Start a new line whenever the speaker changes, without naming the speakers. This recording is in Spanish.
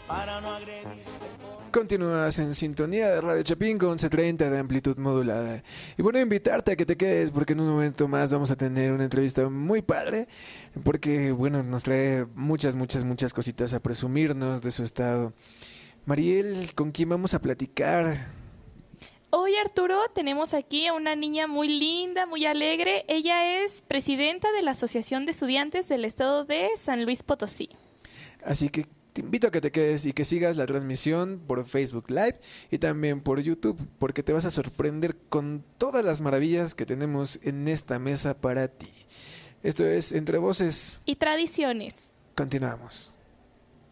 Continúas en sintonía de Radio Chapín con 1130 de amplitud modulada. Y bueno, invitarte a que te quedes porque en un momento más vamos a tener una entrevista muy padre. Porque, bueno, nos trae muchas cositas a presumirnos de su estado. Mariel, ¿con quién vamos a platicar?
Hoy, Arturo, tenemos aquí a una niña muy linda, muy alegre. Ella es presidenta de la Asociación de Estudiantes del Estado de San Luis Potosí.
Así que te invito a que te quedes y que sigas la transmisión por Facebook Live y también por YouTube, porque te vas a sorprender con todas las maravillas que tenemos en esta mesa para ti. Esto es Entre Voces
y Tradiciones.
Continuamos.